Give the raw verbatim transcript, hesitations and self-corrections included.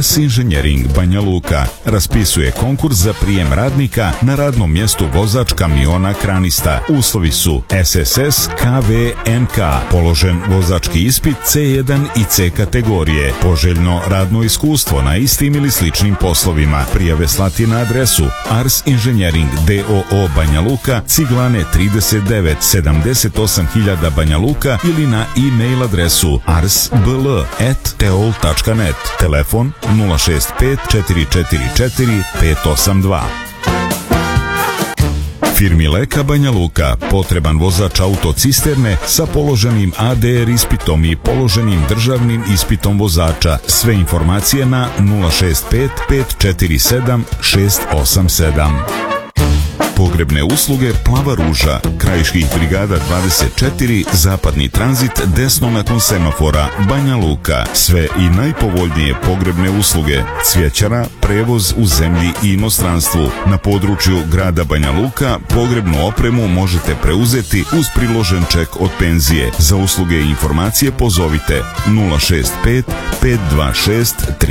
Ars Inženjering Banja Luka raspisuje konkurs za prijem radnika na radnom mjestu vozač kamiona kranista. Uslovi su S S S K V N K, položen vozački ispit C jedan i C kategorije, poželjno radno iskustvo na istim ili sličnim poslovima. Prijave slati na adresu Ars Inženjering D O O Banja Luka, Ciglane trideset devet, sedamdeset osam hiljada Banja Luka ili na e-mail adresu arsbl at teol tačka net. Telefon nula šest pet četiri četiri četiri pet osam dva. Firmi Leka Banja Luka potreban vozač autocisterne sa položenim A D R ispitom i položenim državnim ispitom vozača. Sve informacije na nula šest pet pet četiri sedam šest osam sedam. Pogrebne usluge Plava ruža, Krajiških brigada dvadeset četiri, Zapadni tranzit, desno nakon semafora, Banja Luka. Sve i najpovoljnije pogrebne usluge, cvjećara, prevoz u zemlji i inostranstvu. Na području grada Banja Luka pogrebnu opremu možete preuzeti uz priložen ček od penzije. Za usluge i informacije pozovite nula šest pet pet dva šest tri